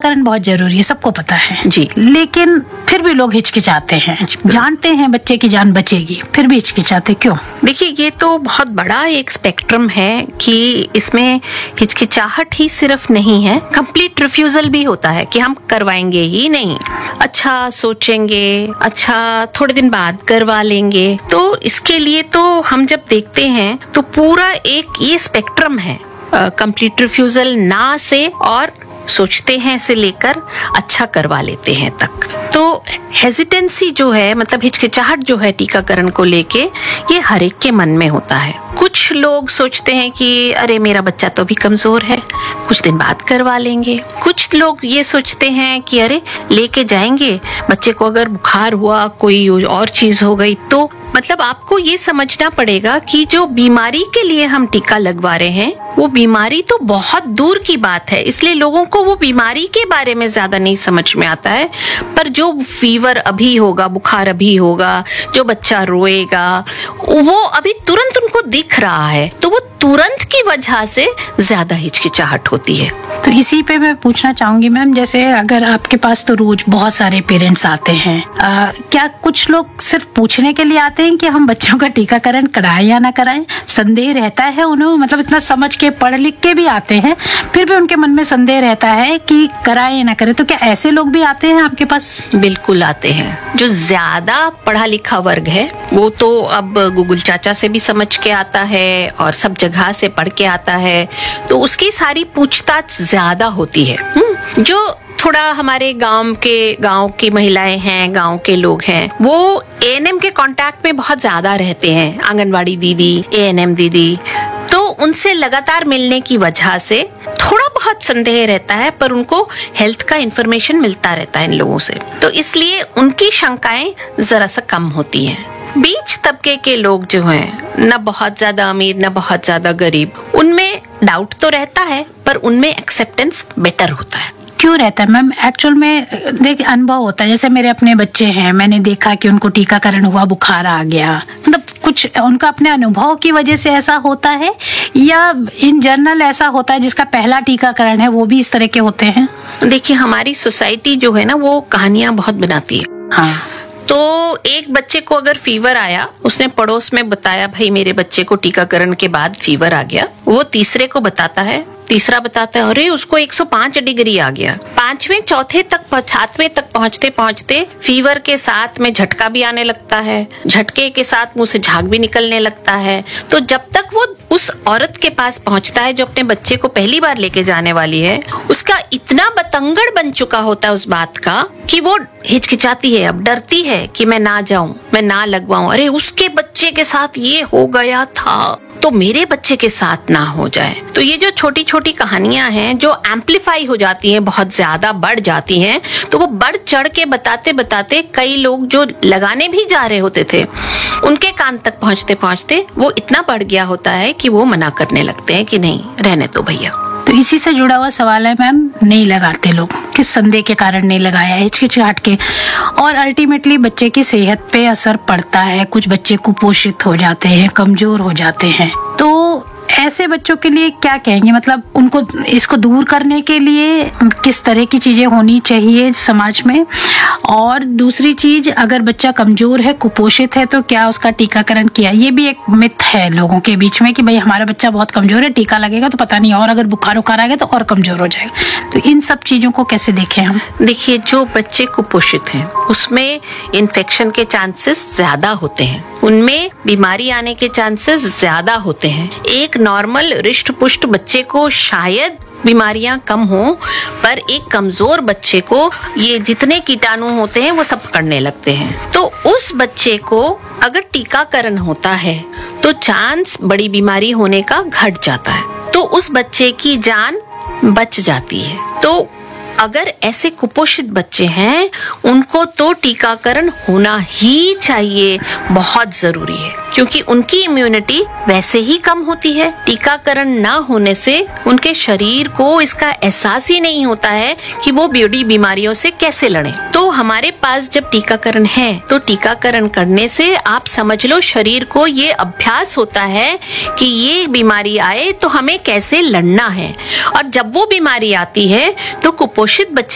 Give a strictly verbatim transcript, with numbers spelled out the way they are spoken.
टीकाकरण बहुत जरूरी है, सबको पता है जी, लेकिन फिर भी लोग हिचकिचाते हैं, जानते हैं बच्चे की जान बचेगी, फिर भी हिचकिचाते क्यों? देखिए, ये तो बहुत बड़ा एक स्पेक्ट्रम है कि इसमें हिचकिचाहट ही सिर्फ नहीं है, कंप्लीट रिफ्यूजल भी होता है कि हम करवाएंगे ही नहीं, अच्छा सोचेंगे, अच्छा थोड़े दिन बाद करवा लेंगे। तो इसके लिए तो हम जब देखते हैं तो पूरा एक ये स्पेक्ट्रम है, कंप्लीट रिफ्यूजल ना से और सोचते हैं से लेकर अच्छा करवा लेते हैं तक। तो हेजिटेंसी जो है, मतलब हिचकिचाहट जो है टीकाकरण को लेके, ये हर एक के मन में होता है। कुछ लोग सोचते हैं कि अरे मेरा बच्चा तो अभी कमजोर है, कुछ दिन बाद करवा लेंगे। कुछ लोग ये सोचते हैं कि अरे लेके जाएंगे बच्चे को, अगर बुखार हुआ, कोई और चीज हो गई तो। मतलब आपको ये समझना पड़ेगा कि जो बीमारी के लिए हम टीका लगवा रहे हैं वो बीमारी तो बहुत दूर की बात है, इसलिए लोगों को वो बीमारी के बारे में ज्यादा नहीं समझ में आता है। पर जो फीवर अभी होगा, बुखार अभी होगा, जो बच्चा रोएगा, वो अभी तुरंत उनको दिख रहा है, तो वो तुरंत की वजह से ज्यादा हिचकिचाहट होती है। तो इसी पे मैं पूछना चाहूंगी मैम, जैसे अगर आपके पास तो रोज बहुत सारे पेरेंट्स आते हैं, आ, क्या कुछ लोग सिर्फ पूछने के लिए आते हैं कि हम बच्चों का टीकाकरण कराएं या ना कराएं? संदेह रहता है उन्हें, मतलब इतना समझ के पढ़ लिख के भी आते हैं, फिर भी उनके मन में संदेह रहता है कि कराएं या ना करें, तो क्या ऐसे लोग भी आते हैं आपके पास? बिल्कुल आते हैं। जो ज्यादा पढ़ा लिखा वर्ग है वो तो अब गूगल चाचा से भी समझ के आता है और सब जगह से पढ़ के आता है, तो उसकी सारी पूछताछ ज्यादा होती है। जो थोड़ा हमारे गांव के गांव की महिलाएं हैं, गांव के लोग हैं, वो ए एन एम के कांटेक्ट में बहुत ज्यादा रहते हैं, आंगनवाड़ी दीदी, ए एन एम दीदी, तो उनसे लगातार मिलने की वजह से थोड़ा बहुत संदेह रहता है, पर उनको हेल्थ का इंफॉर्मेशन मिलता रहता है इन लोगों से, तो इसलिए उनकी शंकाएं जरा सा कम होती हैं। बीच तबके के लोग जो हैं, न बहुत ज्यादा अमीर न बहुत ज्यादा गरीब, उनमें डाउट तो रहता है, पर उनमें एक्सेप्टेंस बेटर होता है। क्यों रहता है मैम? एक्चुअल में देख अनुभव होता है, जैसे मेरे अपने बच्चे हैं, मैंने देखा कि उनको टीकाकरण हुआ, बुखार आ गया, मतलब कुछ उनका अपने अनुभव की वजह से ऐसा होता है या इन जनरल ऐसा होता है जिसका पहला टीकाकरण है वो भी इस तरह के होते हैं? देखिए, हमारी सोसाइटी जो है ना वो कहानियां बहुत बनाती है। हाँ, तो एक बच्चे को अगर फीवर आया, उसने पड़ोस में बताया भाई मेरे बच्चे को टीकाकरण के बाद फीवर आ गया, वो तीसरे को बताता है, तीसरा बताता है अरे उसको एक सौ पाँच डिग्री आ गया। पांचवें चौथे तक सातवें तक पहुंचते पहुंचते फीवर के साथ में झटका भी आने लगता है, झटके के साथ मुंह से झाग भी निकलने लगता है। तो जब तक वो उस औरत के पास पहुंचता है जो अपने बच्चे को पहली बार लेके जाने वाली है, उसका इतना बतंगड़ बन चुका होता है उस बात का कि वो हिचकिचाती है, अब डरती है कि मैं ना जाऊं, मैं ना लगवाऊं, अरे उसके बच्चे के साथ ये हो गया था तो मेरे बच्चे के साथ ना हो जाए। तो ये जो छोटी छोटी कहानियां हैं जो एम्पलीफाई हो जाती हैं, बहुत ज्यादा बढ़ जाती हैं, तो वो बढ़ चढ़ के बताते बताते कई लोग जो लगाने भी जा रहे होते थे उनके कान तक पहुंचते पहुंचते वो इतना बढ़ गया होता है कि वो मना करने लगते हैं कि नहीं रहने दो भैया। तो इसी से जुड़ा हुआ सवाल है मैम, नहीं लगाते लोग, किस संदेह के कारण नहीं लगाया, हिचकिचाहट के, और अल्टीमेटली बच्चे की सेहत पे असर पड़ता है। कुछ बच्चे कुपोषित हो जाते हैं, कमजोर हो जाते हैं, तो ऐसे बच्चों के लिए क्या कहेंगे? मतलब उनको इसको दूर करने के लिए किस तरह की चीजें होनी चाहिए समाज में? और दूसरी चीज, अगर बच्चा कमजोर है, कुपोषित है, तो क्या उसका टीकाकरण किया? ये भी एक मिथ है लोगों के बीच में कि भाई हमारा बच्चा बहुत कमजोर है, टीका लगेगा तो पता नहीं, और अगर बुखार उखार आ गया तो और कमजोर हो जाएगा। तो इन सब चीजों को कैसे देखें हम? देखिए, जो बच्चे कुपोषित हैं उसमें इन्फेक्शन के चांसेस ज्यादा होते हैं, उनमें बीमारी आने के चांसेस ज्यादा होते हैं। एक नॉर्मल रिष्ट पुष्ट बच्चे को शायद बीमारियां कम हो, पर एक कमजोर बच्चे को ये जितने कीटाणु होते हैं वो सब पकड़ने लगते हैं। तो उस बच्चे को अगर टीकाकरण होता है तो चांस बड़ी बीमारी होने का घट जाता है, तो उस बच्चे की जान बच जाती है। तो अगर ऐसे कुपोषित बच्चे हैं उनको तो टीकाकरण होना ही चाहिए, बहुत जरूरी है, क्योंकि उनकी इम्यूनिटी वैसे ही कम होती है। टीकाकरण ना होने से उनके शरीर को इसका एहसास ही नहीं होता है कि वो बड़ी बीमारियों से कैसे लड़े। तो हमारे पास जब टीकाकरण है तो टीकाकरण करने से आप समझ लो शरीर को ये अभ्यास होता है कि ये बीमारी आए तो हमें कैसे लड़ना है, और जब वो बीमारी आती है तो कुपोषित बच्चे